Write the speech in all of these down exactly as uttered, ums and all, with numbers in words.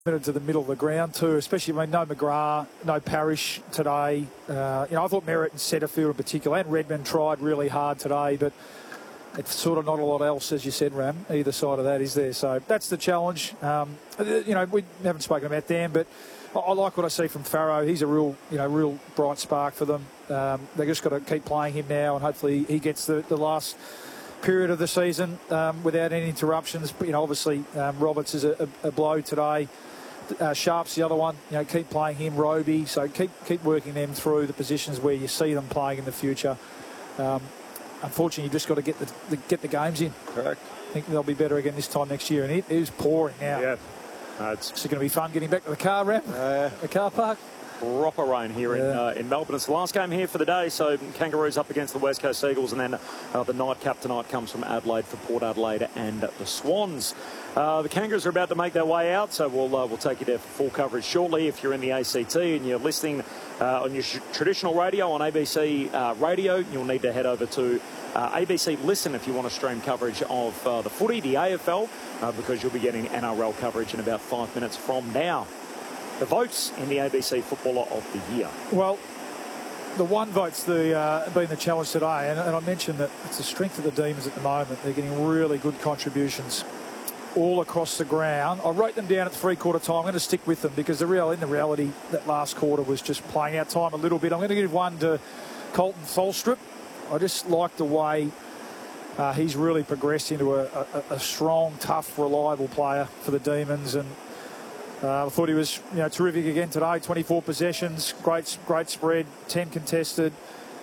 to the middle of the ground too, especially when no McGrath, no Parrish today. Uh, you know, I thought Merritt and Setterfield in particular, and Redmond tried really hard today, but it's sort of not a lot else, as you said, Ram. Either side of that is there, so that's the challenge. Um, you know, we haven't spoken about Dan, but I, I like what I see from Farrow. He's a real, you know, real bright spark for them. Um, they just got to keep playing him now, and hopefully he gets the, the last period of the season um, without any interruptions. But, you know, obviously um, Roberts is a, a, a blow today. Uh, Sharp's the other one. You know, keep playing him, Roby. So keep keep working them through the positions where you see them playing in the future. Um, unfortunately, you've just got to get the, the get the games in. Correct. I think they'll be better again this time next year. And it is pouring now. Yeah. Uh, it's it's going to be fun getting back to the car, Ram. Uh, the car park. Proper rain here yeah. in uh, in Melbourne. It's the last game here for the day, so Kangaroos up against the West Coast Eagles, and then uh, the nightcap tonight comes from Adelaide for Port Adelaide and the Swans. Uh, the Kangaroos are about to make their way out, so we'll uh, we'll take you there for full coverage shortly. If you're in the A C T and you're listening uh, on your traditional radio on A B C uh, Radio, you'll need to head over to uh, A B C Listen if you want to stream coverage of uh, the footy, the A F L, uh, because you'll be getting N R L coverage in about five minutes from now. The votes in the A B C Footballer of the Year. Well, the one vote's the, uh, been the challenge today, and, and I mentioned that it's the strength of the Demons at the moment. They're getting really good contributions all across the ground. I wrote them down at three-quarter time. I'm going to stick with them because the real, in the reality, that last quarter was just playing out time a little bit. I'm going to give one to Colton Tholstrup. I just like the way uh, he's really progressed into a, a, a strong, tough, reliable player for the Demons, and Uh, I thought he was, you know, terrific again today. twenty-four possessions, great, great spread, ten contested,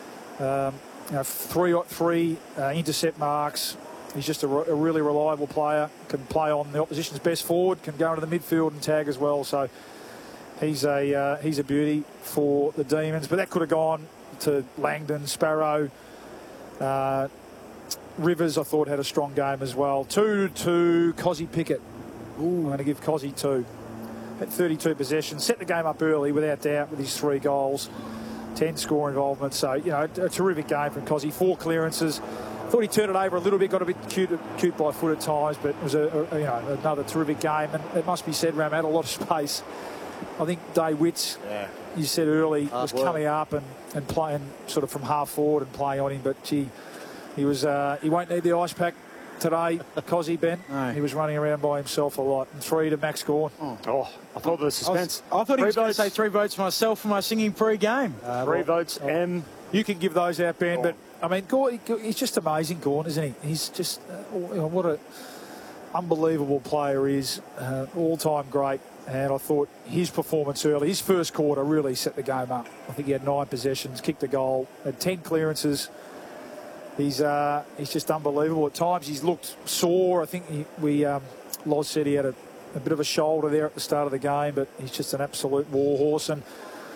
um, you know, three, three uh, intercept marks. He's just a, a really reliable player. Can play on the opposition's best forward. Can go into the midfield and tag as well. So he's a uh, he's a beauty for the Demons. But that could have gone to Langdon, Sparrow, uh, Rivers. I thought had a strong game as well. Two to Cozzy Pickett. Ooh, I'm going to give Cozzy two. At thirty-two possessions, set the game up early without doubt with his three goals, ten score involvement. So, you know, a terrific game from Cozzy. Four clearances. Thought he turned it over a little bit, got a bit cute, cute by foot at times, but it was a, a you know another terrific game. And it must be said, Ram had a lot of space. I think Day Witts, yeah. you said early, Hard was work. coming up and, and playing sort of from half forward and playing on him. But gee, he was uh, he won't need the ice pack today, Cozzy, Ben. No. He was running around by himself a lot. And three to Max Gawn. Oh, oh I thought the suspense. I, was, I thought he was going to say three votes for myself for my singing pre-game. Uh, three well, votes, oh, M. You can give those out, Ben. Oh. But, I mean, Gawn, he's just amazing, Gawn, isn't he? He's just, uh, you know, what an unbelievable player he is. Uh, all-time great. And I thought his performance early, his first quarter really set the game up. I think he had nine possessions, kicked a goal, had ten clearances. He's uh, he's just unbelievable. At times he's looked sore. I think he, we um, Loz said he had a, a bit of a shoulder there at the start of the game, but he's just an absolute war horse. And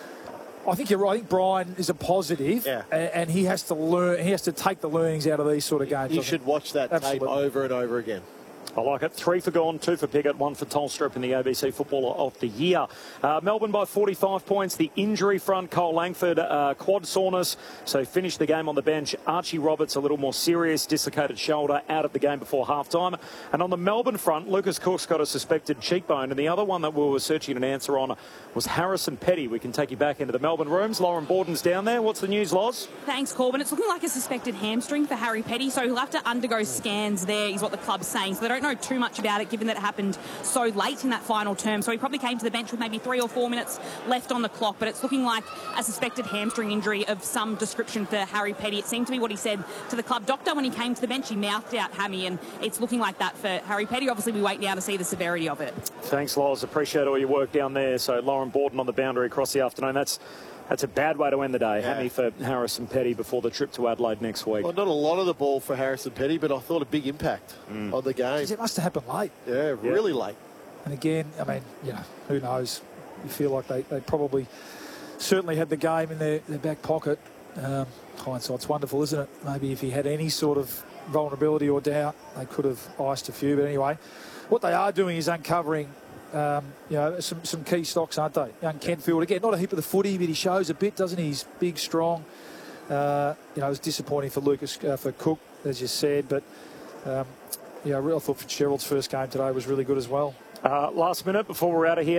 I think you're right. I think Brian is a positive, yeah. and, and he has to learn. He has to take the learnings out of these sort of games. You should watch that Absolutely. tape over and over again. I like it. Three for Gawn, two for Pickett, one for Tholstrup in the A B C Footballer of the Year. Uh, Melbourne by forty-five points. The injury front, Cole Langford, uh, quad soreness, so finished the game on the bench. Archie Roberts, a little more serious, dislocated shoulder, out of the game before halftime. And on the Melbourne front, Lucas Cook's got a suspected cheekbone, and the other one that we were searching an answer on was Harrison Petty. We can take you back into the Melbourne rooms. Lauren Borden's down there. What's the news, Loz? Thanks, Corbin. It's looking like a suspected hamstring for Harry Petty, so he'll have to undergo scans there, is what the club's saying. So they don't know too much about it, given that it happened so late in that final term. So he probably came to the bench with maybe three or four minutes left on the clock, but it's looking like a suspected hamstring injury of some description for Harry Petty. It seemed to be what he said to the club doctor when he came to the bench. He mouthed out hammy, and it's looking like that for Harry Petty. Obviously, we wait now to see the severity of it. Thanks, Loz. Appreciate all your work down there. So Lauren Borden on the boundary across the afternoon. That's That's a bad way to end the day. Yeah. Hammy for Harrison Petty before the trip to Adelaide next week. Well, not a lot of the ball for Harrison Petty, but I thought a big impact mm. on the game. It must have happened late. Yeah, yeah, really late. And again, I mean, you know, who knows? You feel like they, they probably certainly had the game in their, their back pocket. Um, hindsight's wonderful, isn't it? Maybe if he had any sort of vulnerability or doubt, they could have iced a few. But anyway, what they are doing is uncovering Um, you know, some, some key stocks, aren't they? Young Kentfield, again, not a heap of the footy, but he shows a bit, doesn't he? He's big, strong. Uh, you know, it was disappointing for Lucas, uh, for Cook, as you said, but, um, yeah, I thought Fitzgerald's first game today was really good as well. Uh, last minute before we're out of here.